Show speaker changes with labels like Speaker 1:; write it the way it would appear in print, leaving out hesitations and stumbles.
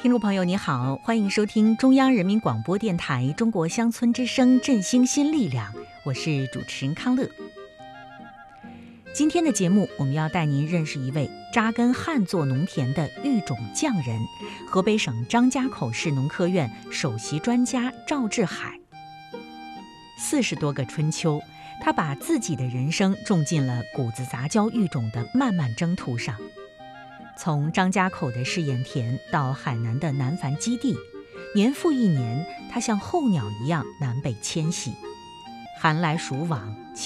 Speaker 1: 听众朋友你好，欢迎收听中央人民广播电台中国乡村之声振兴新力量，我是主持人康乐。今天的节目我们要带您认识一位扎根旱作农田的育种匠人，河北省张家口市农科院首席专家赵志海。40多个春秋，他把自己的人生种进了谷子杂交育种的漫漫征途上。从张家口的试验田到海南的南繁基地，年复一年，他像候鸟一样南北迁徙，寒来暑往，